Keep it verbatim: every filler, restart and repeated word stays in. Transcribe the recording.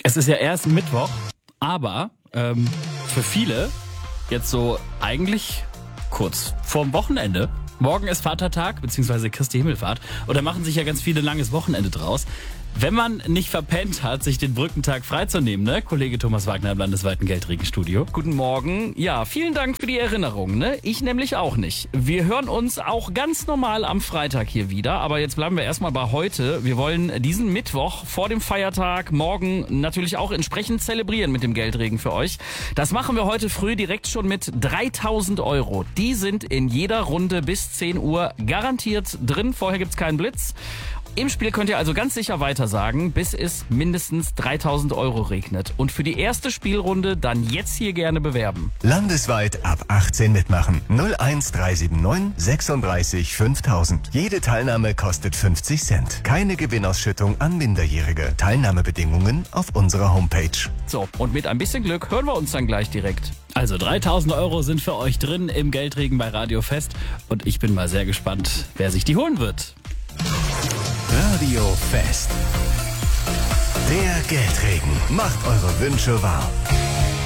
Es ist ja erst Mittwoch, aber ähm, für viele jetzt so eigentlich kurz vorm Wochenende. Morgen ist Vatertag, beziehungsweise Christi Himmelfahrt. Und da machen sich ja ganz viele langes Wochenende draus. Wenn man nicht verpennt hat, sich den Brückentag freizunehmen, ne? Kollege Thomas Wagner im landesweiten Geldregenstudio. Guten Morgen. Ja, vielen Dank für die Erinnerung, ne? Ich nämlich auch nicht. Wir hören uns auch ganz normal am Freitag hier wieder, aber jetzt bleiben wir erstmal bei heute. Wir wollen diesen Mittwoch vor dem Feiertag morgen natürlich auch entsprechend zelebrieren mit dem Geldregen für euch. Das machen wir heute früh direkt schon mit dreitausend Euro. Die sind in jeder Runde bis zehn Uhr garantiert drin. Vorher gibt's keinen Blitz. Im Spiel könnt ihr also ganz sicher weitersagen, bis es mindestens dreitausend Euro regnet. Und für die erste Spielrunde dann jetzt hier gerne bewerben. Landesweit ab achtzehn mitmachen. null eins drei sieben neun sechsunddreißig fünftausend. Jede Teilnahme kostet fünfzig Cent. Keine Gewinnausschüttung an Minderjährige. Teilnahmebedingungen auf unserer Homepage. So, und mit ein bisschen Glück hören wir uns dann gleich direkt. Also dreitausend Euro sind für euch drin im Geldregen bei Radio Fest. Und ich bin mal sehr gespannt, wer sich die holen wird. Radio Fest. Der Geldregen macht eure Wünsche wahr.